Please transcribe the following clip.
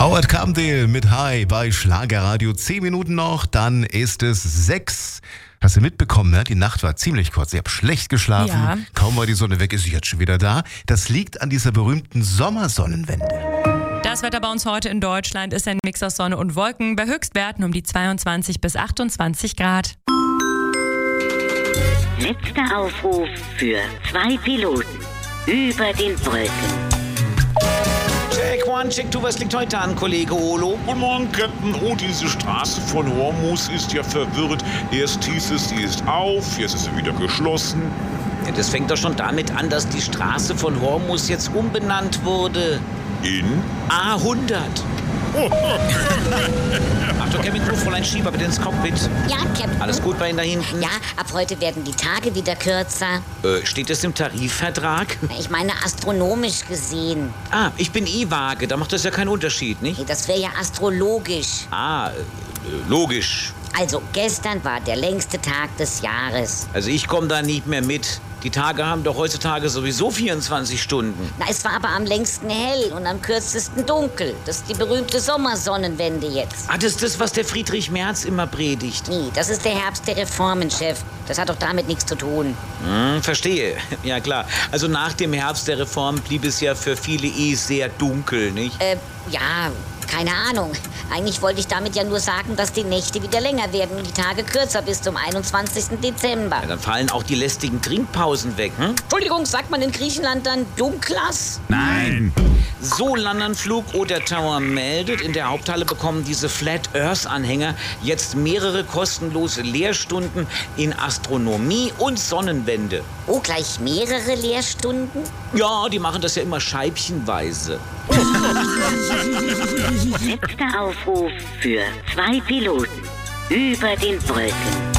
Howard Carpendale mit Hi bei Schlagerradio. 10 Minuten noch, dann ist es 6. Hast du mitbekommen, ne? Die Nacht war ziemlich kurz. Ich habe schlecht geschlafen. Ja. Kaum war die Sonne weg, ist sie jetzt schon wieder da. Das liegt an dieser berühmten Sommersonnenwende. Das Wetter bei uns heute in Deutschland ist ein Mix aus Sonne und Wolken bei Höchstwerten um die 22 bis 28 Grad. Letzter Aufruf für 2 Piloten über den Wolken. Check 1, Check 2, was liegt heute an, Kollege Olo? Guten Morgen, Captain. Oh, diese Straße von Hormuz ist ja verwirrt. Erst hieß es, sie ist auf, jetzt ist sie wieder geschlossen. Ja, das fängt doch schon damit an, dass die Straße von Hormuz jetzt umbenannt wurde. In? A100. Achtung, Kevin, Fräulein Schieber, bitte ins Cockpit. Ja, Captain. Alles gut bei Ihnen da hinten? Ja, ab heute werden die Tage wieder kürzer. Steht das im Tarifvertrag? Ich meine astronomisch gesehen. Ah, ich bin E-Waage, da macht das ja keinen Unterschied, nicht? Nee, das wäre ja astrologisch. Logisch. Also, gestern war der längste Tag des Jahres. Also ich komme da nicht mehr mit. Die Tage haben doch heutzutage sowieso 24 Stunden. Na, es war aber am längsten hell und am kürzesten dunkel. Das ist die berühmte Sommersonnenwende jetzt. Ah, das ist das, was der Friedrich Merz immer predigt. Nee, das ist der Herbst der Reformen, Chef. Das hat doch damit nichts zu tun. Verstehe. Ja, klar. Also nach dem Herbst der Reform blieb es ja für viele sehr dunkel, nicht? Ja, keine Ahnung. Eigentlich wollte ich damit ja nur sagen, dass die Nächte wieder länger werden und die Tage kürzer bis zum 21. Dezember. Ja, dann fallen auch die lästigen Trinkpausen weg, hm? Entschuldigung, sagt man in Griechenland dann Dunklas? Nein. So, Landanflug oder Tower meldet. In der Haupthalle bekommen diese Flat Earth Anhänger jetzt mehrere kostenlose Lehrstunden in Astronomie und Sonnenwende. Oh, gleich mehrere Lehrstunden? Ja, die machen das ja immer scheibchenweise. Letzter Aufruf für 2 Piloten über den Wolken.